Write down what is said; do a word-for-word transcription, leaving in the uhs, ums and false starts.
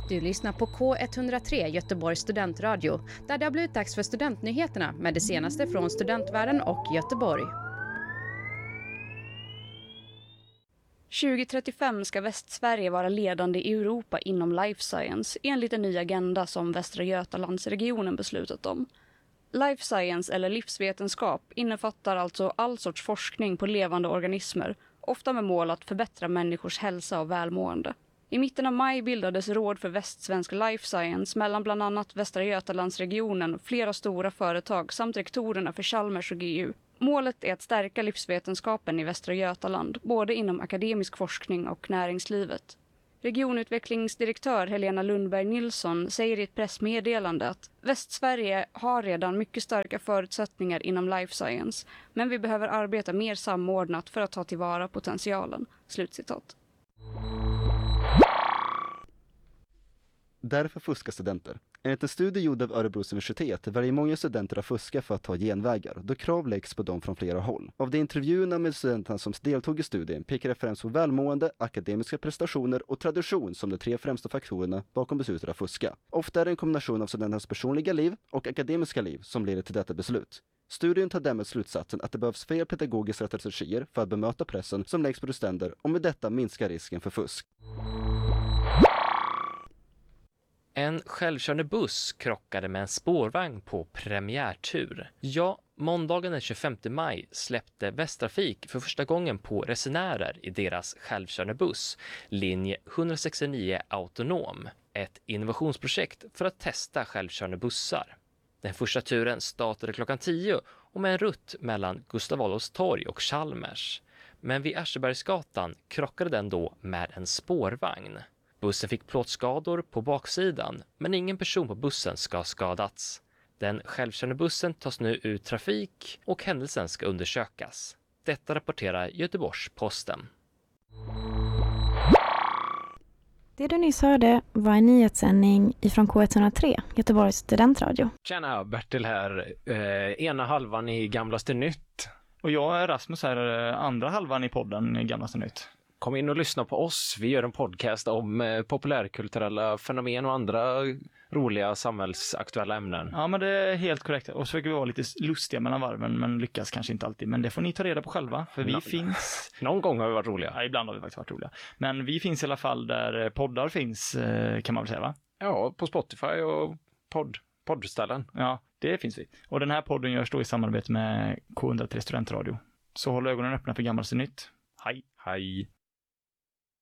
Du lyssnar på K ett noll tre Göteborgs studentradio, där det har blivit dags för studentnyheterna med det senaste från studentvärlden och Göteborg. tjugo trettiofem ska Västsverige vara ledande i Europa inom life science enligt en ny agenda som Västra Götalandsregionen beslutat om. Life science eller livsvetenskap innefattar alltså all sorts forskning på levande organismer, ofta med mål att förbättra människors hälsa och välmående. I mitten av maj bildades råd för västsvensk life science mellan bland annat Västra Götalandsregionen, flera stora företag samt rektorerna för Chalmers och G U. Målet är att stärka livsvetenskapen i Västra Götaland, både inom akademisk forskning och näringslivet. Regionutvecklingsdirektör Helena Lundberg Nilsson säger i ett pressmeddelande att Västsverige har redan mycket starka förutsättningar inom life science, men vi behöver arbeta mer samordnat för att ta tillvara potentialen. Slutcitat. Därför fuskar studenter. Enligt en studie gjord av Örebros universitet väljer många studenter att fuska för att ta genvägar, då krav läggs på dem från flera håll. Av de intervjuerna med studenterna som deltog i studien pekar det främst på välmående, akademiska prestationer och tradition som de tre främsta faktorerna bakom beslutet att fuska. Ofta är det en kombination av studenternas personliga liv och akademiska liv som leder till detta beslut. Studien tar därmed slutsatsen att det behövs fler pedagogiska strategier för att bemöta pressen som läggs på studenter och med detta minska risken för fusk. En självkörande buss krockade med en spårvagn på premiärtur. Ja, måndagen den tjugofemte maj släppte Västtrafik för första gången på resenärer i deras självkörande buss, linje etthundrasextionio Autonom, ett innovationsprojekt för att testa självkörande bussar. Den första turen startade klockan tio och med en rutt mellan Gustav Adolfs torg och Chalmers. Men vid Aschebergsgatan krockade den då med en spårvagn. Bussen fick plåtskador på baksidan, men ingen person på bussen ska ha skadats. Den självkörande bussen tas nu ur trafik och händelsen ska undersökas. Detta rapporterar Göteborgs-Posten. Det du nyss hörde var en nyhetssändning ifrån K ett noll tre, Göteborgs studentradio. Tjena, Bertil här. Eh, ena halvan i Gamlaste Nytt. Och jag är Rasmus här, andra halvan i podden Gamlaste Nytt. Kom in och lyssna på oss. Vi gör en podcast om eh, populärkulturella fenomen och andra roliga samhällsaktuella ämnen. Ja, men det är helt korrekt. Och så försöker vi vara lite lustiga mellan varven, men lyckas kanske inte alltid. Men det får ni ta reda på själva, för vi Nå- finns... Någon gång har vi varit roliga. Ja, ibland har vi faktiskt varit roliga. Men vi finns i alla fall där poddar finns, eh, kan man väl säga, va? Ja, på Spotify och podd, poddställen. Ja, det finns vi. Och den här podden görs då i samarbete med K ett noll tre Studentradio. Så håll ögonen öppna för Gamlaste Nytt. Hej! Hej!